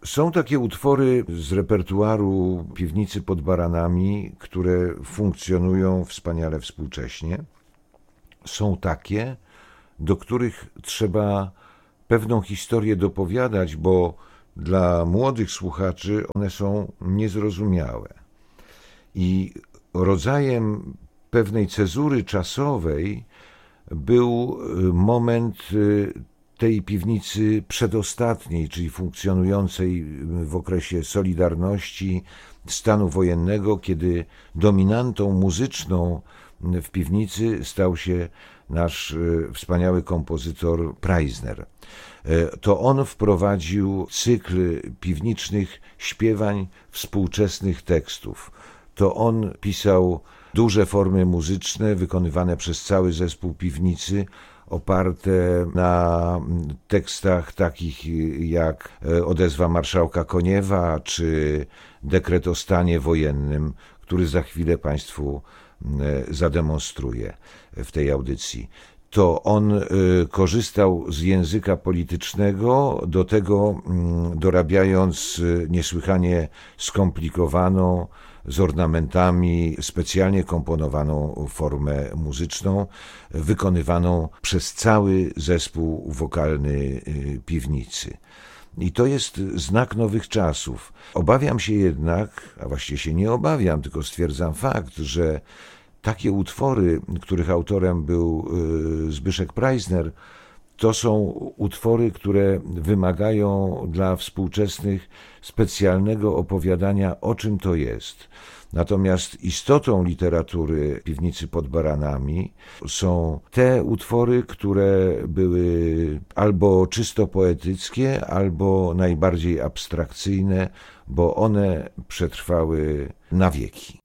Są takie utwory z repertuaru Piwnicy pod Baranami, które funkcjonują wspaniale współcześnie. Są takie, do których trzeba pewną historię dopowiadać, bo dla młodych słuchaczy one są niezrozumiałe. I rodzajem pewnej cezury czasowej był moment tej piwnicy przedostatniej, czyli funkcjonującej w okresie Solidarności, stanu wojennego, kiedy dominantą muzyczną w piwnicy stał się nasz wspaniały kompozytor Preissner. To on wprowadził cykl piwniczych śpiewań współczesnych tekstów. To on pisał duże formy muzyczne wykonywane przez cały zespół Piwnicy, oparte na tekstach takich jak Odezwa marszałka Koniewa czy Dekret o stanie wojennym, który za chwilę Państwu zademonstruję w tej audycji. To on korzystał z języka politycznego, do tego dorabiając niesłychanie skomplikowaną, z ornamentami, specjalnie komponowaną formę muzyczną, wykonywaną przez cały zespół wokalny Piwnicy. I to jest znak nowych czasów. Obawiam się jednak, a właściwie się nie obawiam, tylko stwierdzam fakt, że takie utwory, których autorem był Zbyszek Preissner, to są utwory, które wymagają dla współczesnych specjalnego opowiadania, o czym to jest. Natomiast istotą literatury Piwnicy pod Baranami są te utwory, które były albo czysto poetyckie, albo najbardziej abstrakcyjne, bo one przetrwały na wieki.